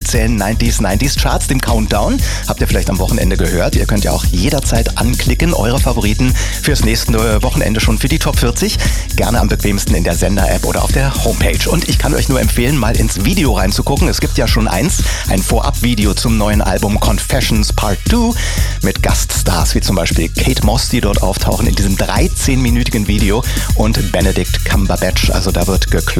offiziellen 90s Charts, dem Countdown. Habt ihr vielleicht am Wochenende gehört. Ihr könnt ja auch jederzeit anklicken, eure Favoriten fürs nächste Wochenende schon für die Top 40. Gerne am bequemsten in der Sender-App oder auf der Homepage. Und ich kann euch nur empfehlen, mal ins Video reinzugucken. Es gibt ja schon ein Vorab-Video zum neuen Album Confessions Part 2 mit Gaststars wie zum Beispiel Kate Moss, die dort auftauchen in diesem 13-minütigen Video, und Benedict Cumberbatch. Also da wird geklopft